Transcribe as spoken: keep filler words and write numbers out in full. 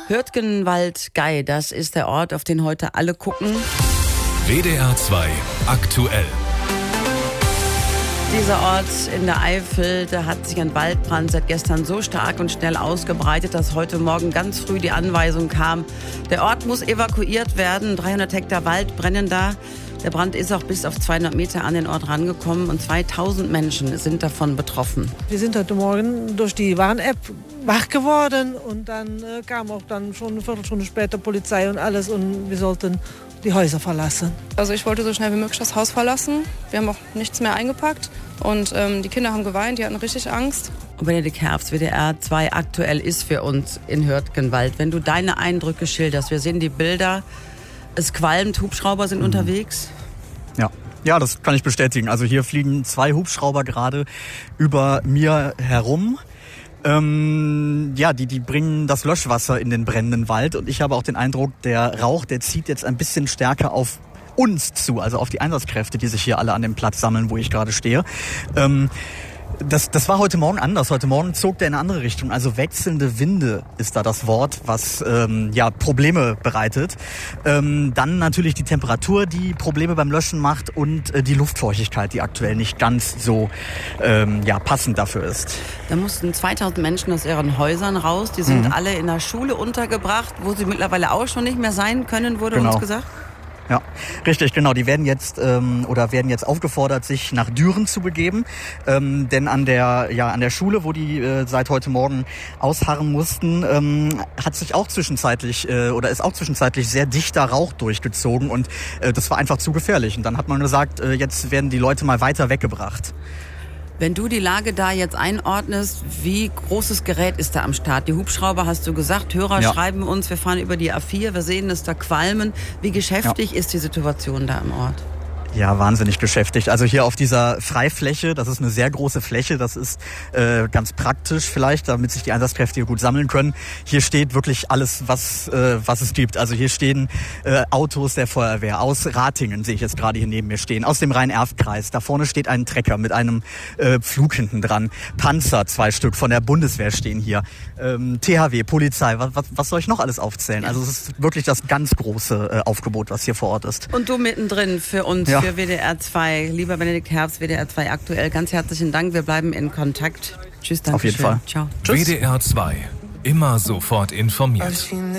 Hürtgenwald-Gey, das ist der Ort, auf den heute alle gucken. W D R zwei aktuell. Dieser Ort in der Eifel, da hat sich ein Waldbrand seit gestern so stark und schnell ausgebreitet, dass heute Morgen ganz früh die Anweisung kam, der Ort muss evakuiert werden. dreihundert Hektar Wald brennen da. Der Brand ist auch bis auf zweihundert Meter an den Ort rangekommen und zweitausend Menschen sind davon betroffen. Wir sind heute Morgen durch die Warn-App wach geworden und dann äh, kam auch dann schon eine Viertelstunde später Polizei und alles und wir sollten die Häuser verlassen. Also ich wollte so schnell wie möglich das Haus verlassen. Wir haben auch nichts mehr eingepackt und ähm, die Kinder haben geweint, die hatten richtig Angst. Und Benedikt Herbst, W D R zwei aktuell ist für uns in Hürtgenwald. Wenn du deine Eindrücke schilderst, wir sehen die Bilder, es qualmt, Hubschrauber sind mhm. unterwegs. Ja. Ja, das kann ich bestätigen. Also hier fliegen zwei Hubschrauber gerade über mir herum. Ähm, ja, die, die bringen das Löschwasser in den brennenden Wald. Und ich habe auch den Eindruck, der Rauch, der zieht jetzt ein bisschen stärker auf uns zu, also auf die Einsatzkräfte, die sich hier alle an dem Platz sammeln, wo ich gerade stehe. Ähm, Das, das war heute Morgen anders. Heute Morgen zog der in eine andere Richtung. Also wechselnde Winde ist da das Wort, was ähm, ja Probleme bereitet. Ähm, dann natürlich die Temperatur, die Probleme beim Löschen macht und äh, die Luftfeuchtigkeit, die aktuell nicht ganz so ähm, ja, passend dafür ist. Da mussten zweitausend Menschen aus ihren Häusern raus. Die sind mhm. alle in der Schule untergebracht, wo sie mittlerweile auch schon nicht mehr sein können, wurde genau. uns gesagt. Ja, richtig, genau. Die werden jetzt ähm, oder werden jetzt aufgefordert, sich nach Düren zu begeben, ähm, denn an der ja an der Schule, wo die äh, seit heute Morgen ausharren mussten, ähm, hat sich auch zwischenzeitlich äh, oder ist auch zwischenzeitlich sehr dichter Rauch durchgezogen und äh, das war einfach zu gefährlich. Und dann hat man gesagt, äh, jetzt werden die Leute mal weiter weggebracht. Wenn du die Lage da jetzt einordnest, wie großes Gerät ist da am Start? Die Hubschrauber, hast du gesagt, Hörer ja. schreiben uns, wir fahren über die A vier, wir sehen es da qualmen. Wie geschäftig ja. ist die Situation da im Ort? Ja, wahnsinnig beschäftigt. Also hier auf dieser Freifläche, das ist eine sehr große Fläche, das ist äh, ganz praktisch vielleicht, damit sich die Einsatzkräfte hier gut sammeln können. Hier steht wirklich alles, was äh, was es gibt. Also hier stehen äh, Autos der Feuerwehr aus Ratingen, sehe ich jetzt gerade hier neben mir stehen, aus dem Rhein-Erft-Kreis. Da vorne steht ein Trecker mit einem äh, Pflug hinten dran. Panzer, zwei Stück von der Bundeswehr stehen hier. Ähm, T H W, Polizei, was, was, was soll ich noch alles aufzählen? Also es ist wirklich das ganz große äh, Aufgebot, was hier vor Ort ist. Und du mittendrin für uns, ja. für W D R zwei. Lieber Benedikt Herbst, W D R zwei aktuell, ganz herzlichen Dank. Wir bleiben in Kontakt. Tschüss, danke Auf jeden schön. Fall. Ciao. W D R zwei. Immer sofort informiert.